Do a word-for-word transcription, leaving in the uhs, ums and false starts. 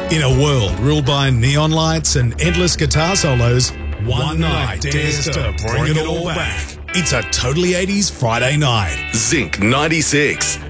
In a world ruled by neon lights and endless guitar solos, one night dares to bring it all back. It's a Totally eighties Friday night. Zinc ninety-six.